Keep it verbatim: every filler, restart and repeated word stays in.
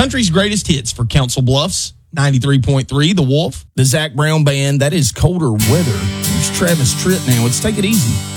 Country's greatest hits for Council Bluffs, ninety-three point three, The Wolf. The Zach Brown Band, that is Colder Weather. Here's Travis Tritt now. Let's take it easy.